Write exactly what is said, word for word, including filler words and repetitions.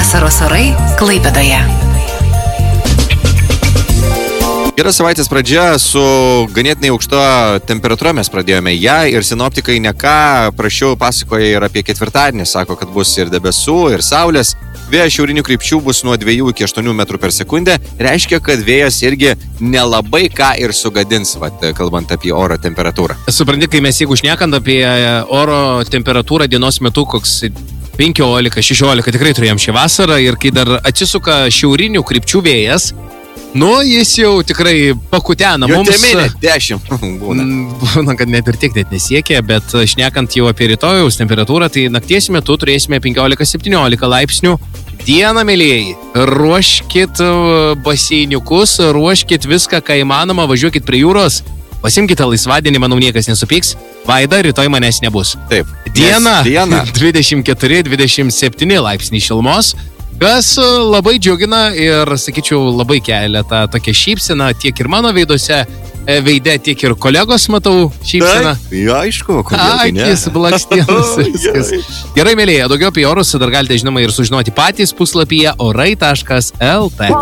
Vasaros orai Klaipėdoje. Gera savaitės pradžia su ganėtinai aukšta temperatūra mes pradėjome ją ir sinoptikai ne ką prašiau pasakoja ir apie ketvirtadienį, sako, kad bus ir debesų, ir saulės. Vėjas šiaurinių krypčių bus nuo dviejų iki aštuonių metrų per sekundę, reiškia, kad vėjas irgi nelabai ką ir sugadins, vat, kalbant apie oro temperatūrą. Supranti, kai mes jeigu šnekant apie oro temperatūrą dienos metu, koks penkiolika šešiolika tikrai turėjom šią vasarą ir kai dar atsisuka šiaurinių krypčių vėjas, nu, jis jau tikrai pakutena jo mums. Teminė, dešimt būna. Būna, kad net ir tiek net nesiekia, bet šnekant jau apie rytojaus temperatūrą, tai nakties metu turėsime penkiolika septyniolika laipsnių. Dieną, mėlėjai, ruoškit baseiniukus, ruoškit viską, ką įmanoma, važiuokit prie jūros, pasimkite laisvadienį, manau, niekas nesupyks. Vaida, rytoj manęs nebus. Taip. Diena, diena. dvidešimt keturi dvidešimt septyni laipsniai šilumos. Kas labai džiugina ir, sakyčiau, labai kelia tą tokią šypseną tiek ir mano veiduose, veide, tiek ir kolegos matau šypseną. Jo, aišku, kodėl tai ne? Akis, blakstienos, viskas. Gerai, mėlėje, daugiau apie orus dar galite, žinoma, ir sužinoti patys puslapyje orai taškas el tė.